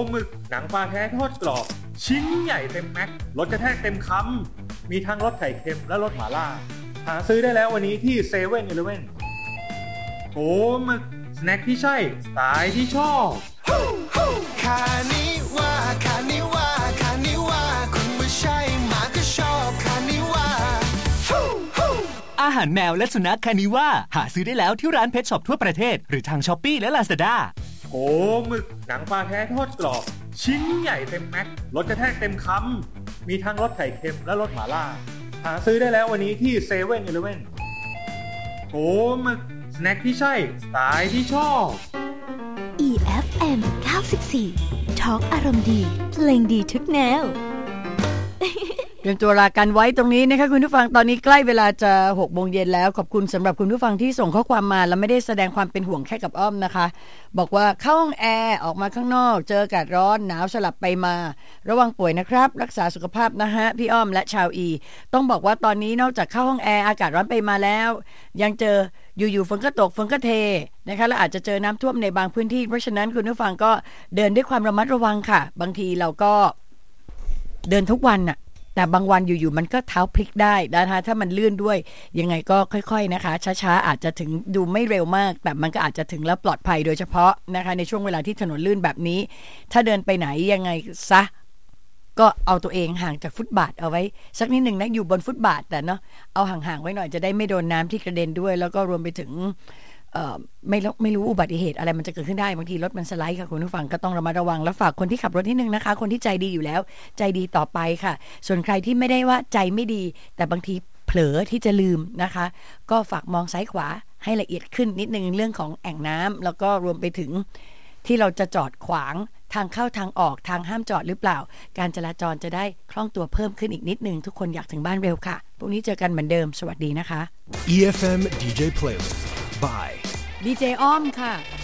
หมึกหนังปลาแท้ทอดกรอบชิ้นใหญ่เต็มแม็กรสกระแทกเต็มคำมีทั้งรสไข่เค็มและรสหม่าล่าหาซื้อได้แล้ววันนี้ที่เซเว่นอีเลฟเว่นโอ้หมึกสแน็คที่ใช่สไตล์ที่ชอบคานิว่าคานิว่าคานิว่าคุณไม่ใช่หมาก็ชอบคานิว่าอาหารแมวและสุนัขคานิว่าหาซื้อได้แล้วที่ร้านเพทช็อปทั่วประเทศหรือทาง Shopee และ Lazada โอ้หมึกหนังปลาแท้ทอดกรอบชิ้นใหญ่เต็มแม็กรสกระแทกเต็มคำมีทั้งรสไข่เค็มและรสหม่าล่าหาซื้อได้แล้ววันนี้ที่เซเว่นอีเลฟเว่นโอ้หมึกสแน็คที่ใช่สไตล์ที่ชอบ EFM 94 Talk อารมณ์ดีเพลงดีทุกแนวเตรียมตัวลากันไว้ตรงนี้นะคะคุณผู้ฟังตอนนี้ใกล้เวลาจะ 6 โมงเย็นแล้วขอบคุณสำหรับคุณผู้ฟังที่ส่งข้อความมาแล้วไม่ได้แสดงความเป็นห่วงแค่กับอ้อมนะคะบอกว่าเข้าห้องแอร์ออกมาข้างนอกเจออากาศร้อนหนาวสลับไปมาระวังป่วยนะครับรักษาสุขภาพนะฮะพี่อ้อมและชาวอีต้องบอกว่าตอนนี้นอกจากเข้าห้องแอร์อากาศร้อนไปมาแล้วยังเจออยู่ฝนก็ตกฝนก็เทนะคะแล้วอาจจะเจอน้ำท่วมในบางพื้นที่เพราะฉะนั้นคุณผู้ฟังก็เดินด้วยความระมัดระวังค่ะบางทีเราก็เดินทุกวันน่ะแต่บางวันอยู่ๆมันก็เท้าพลิกได้นะคะถ้ามันลื่นด้วยยังไงก็ค่อยๆนะคะช้าๆอาจจะถึงดูไม่เร็วมากแต่มันก็อาจจะถึงแล้วปลอดภัยโดยเฉพาะนะคะในช่วงเวลาที่ถนนลื่นแบบนี้ถ้าเดินไปไหนยังไงซะก็เอาตัวเองห่างจากฟุตบาทเอาไว้สักนิดหนึ่งนะอยู่บนฟุตบาทแต่เนาะเอาห่างๆไว้หน่อยจะได้ไม่โดนน้ำที่กระเด็นด้วยแล้วก็รวมไปถึงไม่รู้อุบัติเหตุอะไรมันจะเกิดขึ้นได้บางทีรถมันสไลด์ค่ะคุณผู้ฟังก็ต้องระมัดระวังแล้วฝากคนที่ขับรถนิดนึงนะคะคนที่ใจดีอยู่แล้วใจดีต่อไปค่ะส่วนใครที่ไม่ได้ว่าใจไม่ดีแต่บางทีเผลอที่จะลืมนะคะก็ฝากมองซ้ายขวาให้ละเอียดขึ้นนิดนึงเรื่องของแอ่งน้ำแล้วก็รวมไปถึงที่เราจะจอดขวางทางเข้าทางออกทางห้ามจอดหรือเปล่าการจราจรจะได้คล่องตัวเพิ่มขึ้นอีกนิดนึงทุกคนอยากถึงบ้านเร็วค่ะพรุ่งนี้เจอกันเหมือนเดิมสวัสดีนะคะ EFM DJ Playlist by ดีเจอ้อมค่ะ